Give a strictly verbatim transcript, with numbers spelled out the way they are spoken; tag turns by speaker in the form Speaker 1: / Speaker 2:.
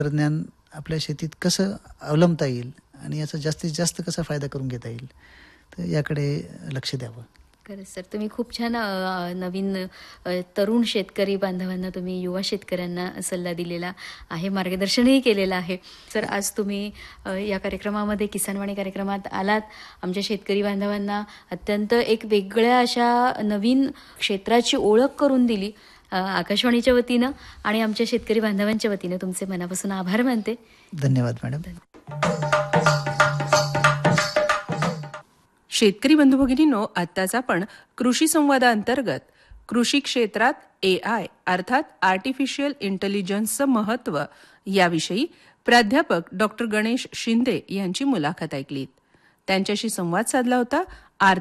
Speaker 1: तंत्रज्ञान आपल्या शेतीत कसं अवलंबता येईल आणि याचा जास्तीत जास्त कसा फायदा करून घेता येईल, तर याकडे लक्ष द्यावं.
Speaker 2: खरंच सर, तुम्ही खूप छान अ, नवीन अ, तरुण शेतकरी बांधवांना, तुम्ही युवा शेतकऱ्यांना सल्ला दिलेला आहे, मार्गदर्शनही केलेलं आहे. सर, आज तुम्ही अ, या कार्यक्रमामध्ये, किसानवाणी कार्यक्रमात आलात, आमच्या शेतकरी बांधवांना अत्यंत एक वेगळ्या अशा नवीन क्षेत्राची ओळख करून दिली. अ, आकाशवाणीच्या वतीनं आणि आमच्या शेतकरी बांधवांच्या वतीनं तुमचे मनापासून आभार मानते.
Speaker 1: धन्यवाद मॅडम.
Speaker 3: शेतकरी बंधू भगिनींनो, आत्ताच आपण कृषी संवादाअंतर्गत कृषी क्षेत्रात ए आय अर्थात आर्टिफिशियल इंटेलिजन्सचं महत्त्व याविषयी प्राध्यापक डॉक्टर गणेश शिंदे यांची मुलाखत ऐकलीत. त्यांच्याशी संवाद साधला होता